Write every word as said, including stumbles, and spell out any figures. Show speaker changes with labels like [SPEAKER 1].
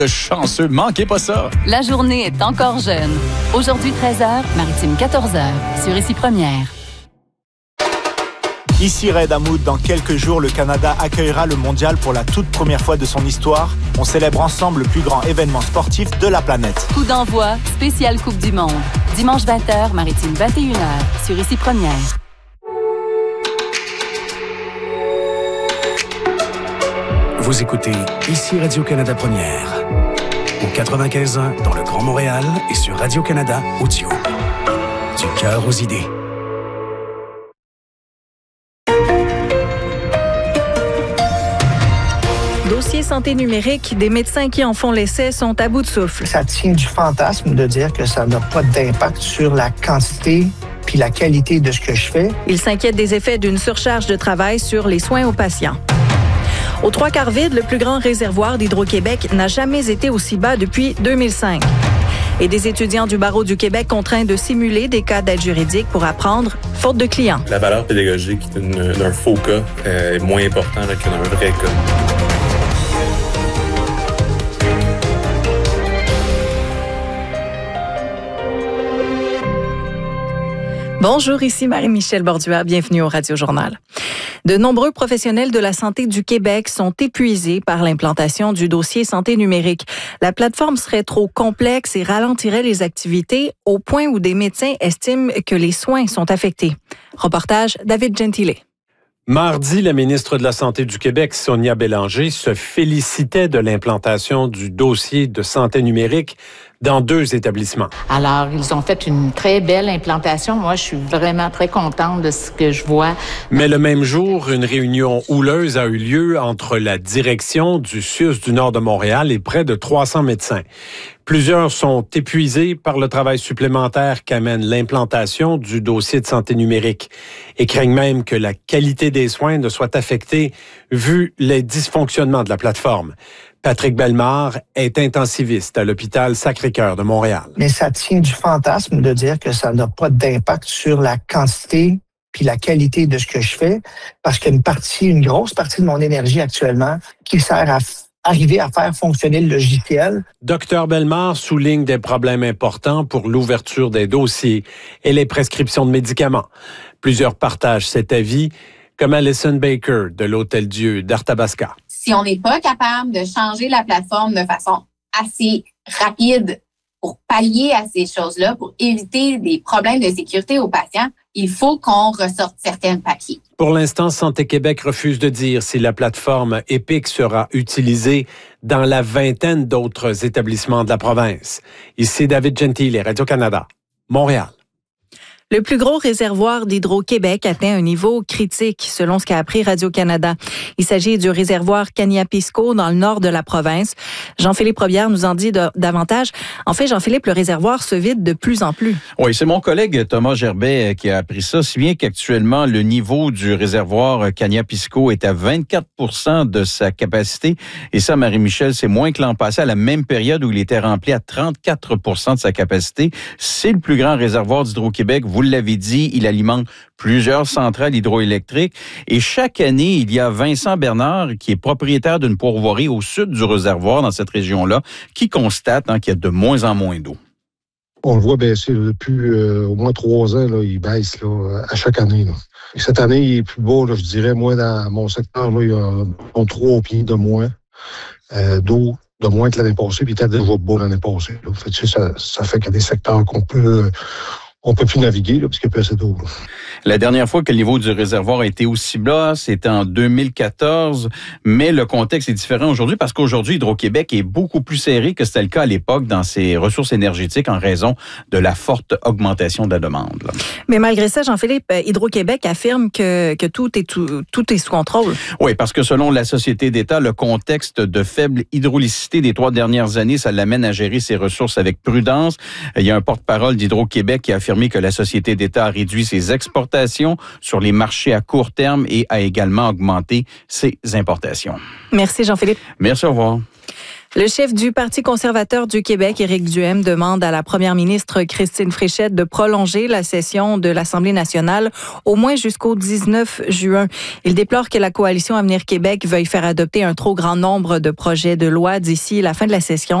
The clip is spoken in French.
[SPEAKER 1] Chanceux, manquez pas ça.
[SPEAKER 2] La journée est encore jeune. Aujourd'hui treize heures, Maritime quatorze heures, sur Ici Première.
[SPEAKER 3] Ici Red Hamoud, dans quelques jours, le Canada accueillera le mondial pour la toute première fois de son histoire. On célèbre ensemble le plus grand événement sportif de la planète.
[SPEAKER 2] Coup d'envoi, spéciale Coupe du Monde. Dimanche vingt heures, Maritime vingt et une heures, sur Ici Première.
[SPEAKER 4] Vous écoutez Ici Radio-Canada Première. Au quatre-vingt-quinze ans dans le Grand Montréal et sur Radio-Canada Audio. Du cœur aux idées.
[SPEAKER 5] Dossier santé numérique, des médecins qui en font l'essai sont à bout de souffle.
[SPEAKER 6] Ça tient du fantasme de dire que ça n'a pas d'impact sur la quantité puis la qualité de ce que je fais.
[SPEAKER 5] Ils s'inquiètent des effets d'une surcharge de travail sur les soins aux patients. Au trois quarts vide, le plus grand réservoir d'Hydro-Québec n'a jamais été aussi bas depuis deux mille cinq. Et des étudiants du barreau du Québec contraints de simuler des cas d'aide juridique pour apprendre faute de clients.
[SPEAKER 7] La valeur pédagogique d'un faux cas est moins importante que d'un vrai cas.
[SPEAKER 5] Bonjour, ici Marie-Michel Borduas. Bienvenue au Radio Journal. De nombreux professionnels de la santé du Québec sont épuisés par l'implantation du dossier santé numérique. La plateforme serait trop complexe et ralentirait les activités au point où des médecins estiment que les soins sont affectés. Reportage David Gentile.
[SPEAKER 8] Mardi, la ministre de la Santé du Québec, Sonia Bélanger, se félicitait de l'implantation du dossier de santé numérique dans deux établissements.
[SPEAKER 9] Alors, ils ont fait une très belle implantation. Moi, je suis vraiment très contente de ce que je vois.
[SPEAKER 8] Mais le même jour, une réunion houleuse a eu lieu entre la direction du C U S du Nord de Montréal et près de trois cents médecins. Plusieurs sont épuisés par le travail supplémentaire qu'amène l'implantation du dossier de santé numérique et craignent même que la qualité des soins ne soit affectée vu les dysfonctionnements de la plateforme. Patrick Bellemare est intensiviste à l'hôpital Sacré-Cœur de Montréal.
[SPEAKER 6] Mais ça tient du fantasme de dire que ça n'a pas d'impact sur la quantité puis la qualité de ce que je fais, parce qu'une partie, une grosse partie de mon énergie actuellement qui sert à arriver à faire fonctionner le logiciel.
[SPEAKER 8] Docteur Bellemare souligne des problèmes importants pour l'ouverture des dossiers et les prescriptions de médicaments. Plusieurs partagent cet avis, comme Alison Baker de l'Hôtel-Dieu d'Arthabasca.
[SPEAKER 10] Si on n'est pas capable de changer la plateforme de façon assez rapide pour pallier à ces choses-là, pour éviter des problèmes de sécurité aux patients, il faut qu'on ressorte certains papiers.
[SPEAKER 8] Pour l'instant, Santé Québec refuse de dire si la plateforme Epic sera utilisée dans la vingtaine d'autres établissements de la province. Ici David Gentile, Radio-Canada, Montréal.
[SPEAKER 5] Le plus gros réservoir d'Hydro-Québec atteint un niveau critique, selon ce qu'a appris Radio-Canada. Il s'agit du réservoir Kaniapisco, dans le nord de la province. Jean-Philippe Robillard nous en dit de, davantage. En fait, Jean-Philippe, le réservoir se vide de plus en plus.
[SPEAKER 11] Oui, c'est mon collègue Thomas Gerbet qui a appris ça, si bien qu'actuellement, le niveau du réservoir Kaniapisco est à vingt-quatre pour cent de sa capacité. Et ça, Marie-Michel, c'est moins que l'an passé, à la même période où il était rempli à trente-quatre pour cent de sa capacité. C'est le plus grand réservoir d'Hydro-Québec. Vous l'avez dit, il alimente plusieurs centrales hydroélectriques. Et chaque année, il y a Vincent Bernard, qui est propriétaire d'une pourvoirie au sud du réservoir, dans cette région-là, qui constate hein, qu'il y a de moins en moins d'eau.
[SPEAKER 12] On le voit baisser là, depuis euh, au moins trois ans. Là, il baisse là, à chaque année. Là. Et cette année, il est plus beau. Là, je dirais, moi, dans mon secteur, là, il y a trois pieds de moins euh, d'eau. de moins que l'année passée, puis il était déjà beau l'année passée. Là. Fait, tu sais, ça, ça fait qu'il y a des secteurs qu'on peut... Euh, on peut plus naviguer là, parce qu'il n'y a plus assez d'eau. Là.
[SPEAKER 11] La dernière fois que le niveau du réservoir a été aussi bas, c'était en deux mille quatorze, mais le contexte est différent aujourd'hui parce qu'aujourd'hui, Hydro-Québec est beaucoup plus serré que c'était le cas à l'époque dans ses ressources énergétiques en raison de la forte augmentation de la demande. Là.
[SPEAKER 5] Mais malgré ça, Jean-Philippe, Hydro-Québec affirme que, que tout est tout, tout est sous contrôle.
[SPEAKER 11] Oui, parce que selon la Société d'État, le contexte de faible hydrolicité des trois dernières années, ça l'amène à gérer ses ressources avec prudence. Il y a un porte-parole d'Hydro-Québec qui a affirmé que la Société d'État a réduit ses exportations sur les marchés à court terme et a également augmenté ses importations.
[SPEAKER 5] Merci Jean-Philippe.
[SPEAKER 11] Merci, au revoir.
[SPEAKER 5] Le chef du Parti conservateur du Québec, Éric Duhaime, demande à la première ministre Christine Fréchette de prolonger la session de l'Assemblée nationale au moins jusqu'au dix-neuf juin. Il déplore que la coalition Avenir Québec veuille faire adopter un trop grand nombre de projets de loi d'ici la fin de la session.